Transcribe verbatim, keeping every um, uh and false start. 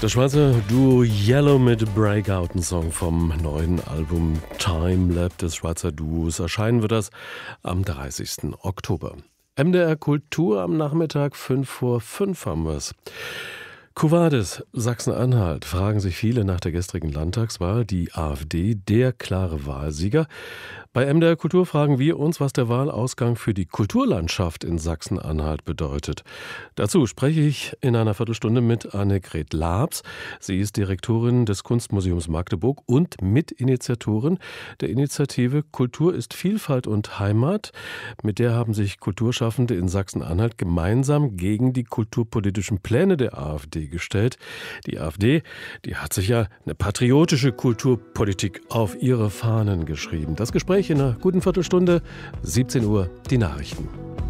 Das Schweizer Duo Yellow mit Breakout, ein Song vom neuen Album Time Lab des Schweizer Duos. Erscheinen wird das am dreißigsten Oktober. M D R Kultur am Nachmittag, fünf vor fünf haben wir es. Quo Vadis, Sachsen-Anhalt, fragen sich viele nach der gestrigen Landtagswahl. Die AfD, der klare Wahlsieger. Bei M D R Kultur fragen wir uns, was der Wahlausgang für die Kulturlandschaft in Sachsen-Anhalt bedeutet. Dazu spreche ich in einer Viertelstunde mit Annegret Laabs. Sie ist Direktorin des Kunstmuseums Magdeburg und Mitinitiatorin der Initiative Kultur ist Vielfalt und Heimat. Mit der haben sich Kulturschaffende in Sachsen-Anhalt gemeinsam gegen die kulturpolitischen Pläne der AfD gestellt. Die AfD, die hat sich ja eine patriotische Kulturpolitik auf ihre Fahnen geschrieben. Das Gespräch in einer guten Viertelstunde, siebzehn Uhr, die Nachrichten.